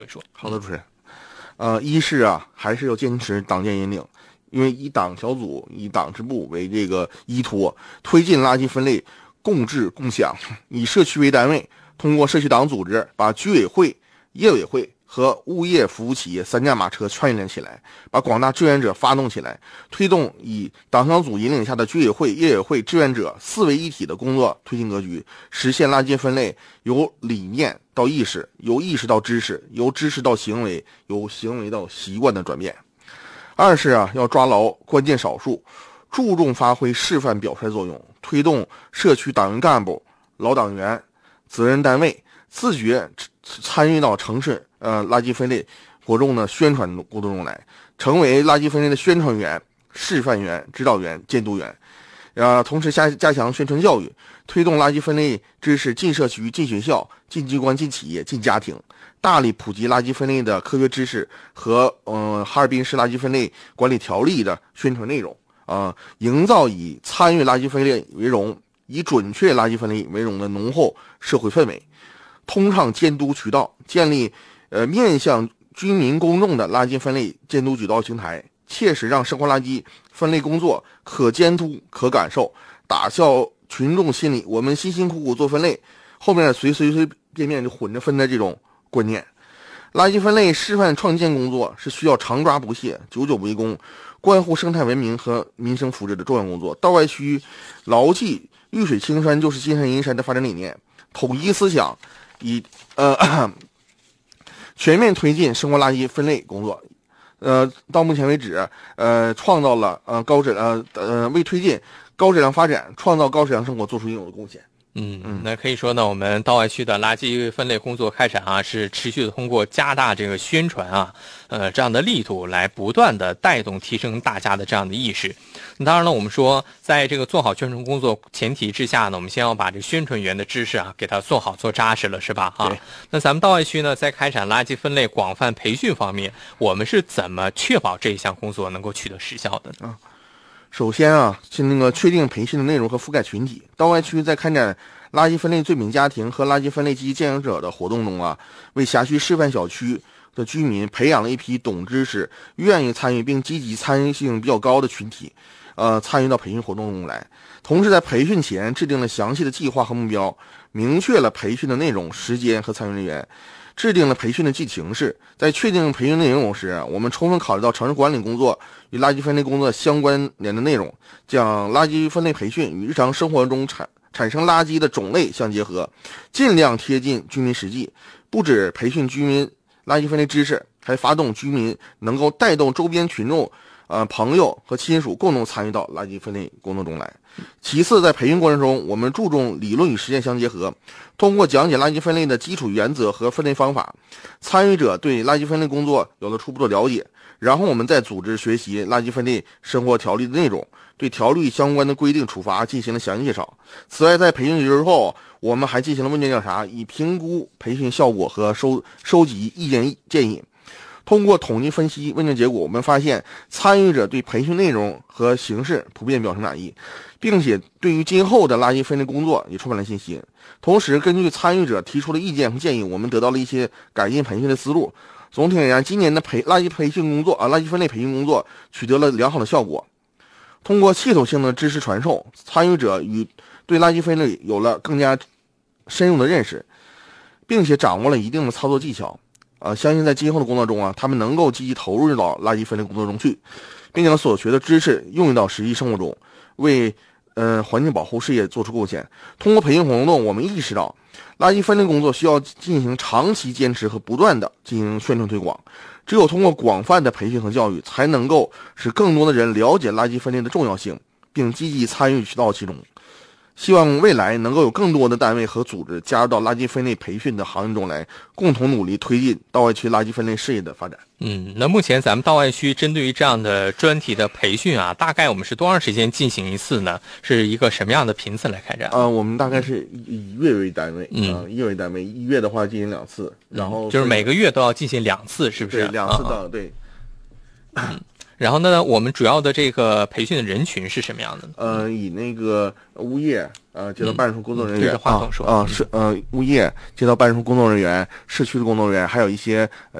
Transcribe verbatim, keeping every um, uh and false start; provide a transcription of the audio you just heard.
说。 好的，主持人。呃，一是啊，还是要坚持党建引领，因为以党小组、以党支部为这个依托，推进垃圾分类共治共享，以社区为单位，通过社区党组织，把居委会、业委会和物业服务企业三驾马车串联起来，把广大志愿者发动起来，推动以党小组引领下的居委会、业委会、志愿者四位一体的工作推进格局，实现垃圾分类由理念到意识，由意识到知识，由知识到行为，由行为到习惯的转变。二是啊，要抓牢关键少数，注重发挥示范表率作用，推动社区党员干部、老党员、责任单位自觉参与到城市呃垃圾分类活动的宣传工作中来，成为垃圾分类的宣传员、示范员、指导员、监督员。呃，同时加加强宣传教育，推动垃圾分类知识进社区、进学校、进机关、进企业、进家庭，大力普及垃圾分类的科学知识和呃哈尔滨市垃圾分类管理条例的宣传内容啊、呃，营造以参与垃圾分类为荣、以准确垃圾分类为荣的浓厚社会氛围，通畅监督渠道，建立呃面向居民公众的垃圾分类监督举报平台，切实让生活垃圾分类工作可监督、可感受，打消群众心里我们辛辛苦苦做分类，后面随随随便便就混着分的这种观念。垃圾分类示范创建工作是需要常抓不懈、久久为功，关乎生态文明和民生福祉的重要工作。道外区牢记玉水青山就是金山银山的发展理念，统一思想，以呃全面推进生活垃圾分类工作。呃，到目前为止，呃，创造了呃高质呃呃为推进高质量发展、创造高质量生活做出应有的贡献。 嗯，那可以说呢，我们道外区的垃圾分类工作开展啊，是持续的通过加大这个宣传啊，呃，这样的力度来不断的带动提升大家的这样的意识。当然了，我们说在这个做好宣传工作前提之下呢，我们先要把这个宣传员的知识啊给他做好做扎实了，是吧？啊，那咱们道外区呢，在开展垃圾分类广泛培训方面，我们是怎么确保这一项工作能够取得实效的呢？ 啊首先啊，是那个确定培训的内容和覆盖群体。道外区在开展垃圾分类罪名家庭和垃圾分类积极践行者的活动中啊，为辖区示范小区的居民培养了一批懂知识、愿意参与并积极参与性比较高的群体，呃，参与到培训活动中来。同时，在培训前制定了详细的计划和目标，明确了培训的内容、时间和参与人员。制定了培训的具体形式，在确定培训内容时，我们充分考虑到城市管理工作与垃圾分类工作相关联的内容，将垃圾分类培训与日常生活中产产生垃圾的种类相结合，尽量贴近居民实际。不止培训居民垃圾分类知识，还发动居民能够带动周边群众、呃朋友和亲属共同参与到垃圾分类工作中来。其次，在培训过程中，我们注重理论与实践相结合，通过讲解垃圾分类的基础原则和分类方法，参与者对垃圾分类工作有了初步的了解。然后我们再组织学习垃圾分类生活条例的内容，对条例相关的规定处罚进行了详细介绍。此外，在培训结束后，我们还进行了问卷调查，以评估培训效果和收收集意见建议。通过统计分析问卷结果，我们发现参与者对培训内容和形式普遍表示满意，并且对于今后的垃圾分类工作也充满了信心。同时，根据参与者提出的意见和建议，我们得到了一些改进培训的思路。总体而言，今年的培垃圾培训工作啊，垃圾分类培训工作取得了良好的效果。通过系统性的知识传授，参与者与对垃圾分类有了更加深入的认识，并且掌握了一定的操作技巧。呃，相信在今后的工作中啊，他们能够积极投入到垃圾分类工作中去，并将所学的知识用于到实际生活中，为呃环境保护事业做出贡献。通过培训活动，我们意识到垃圾分类工作需要进行长期坚持和不断的进行宣传推广。只有通过广泛的培训和教育，才能够使更多的人了解垃圾分类的重要性，并积极参与到其中。希望未来能够有更多的单位和组织加入到垃圾分类培训的行业中来，共同努力推进道外区垃圾分类事业的发展。 嗯，那目前咱们道外区针对于这样的专题的培训啊，大概我们是多长时间进行一次呢？是一个什么样的频次来开展？ 呃，我们大概是以月为单位， 嗯， 呃、月为单位，一月的话进行两次，然后、 嗯、就是每个月都要进行两次，是不是？ 对，两次的、啊、对。 嗯然后呢，我们主要的这个培训的人群是什么样的呢？ 呃，以那个物业呃街道办事处工作人员、 嗯嗯、对着话筒说啊，啊是呃物业街道办事处工作人员、市区的工作人员，还有一些呃。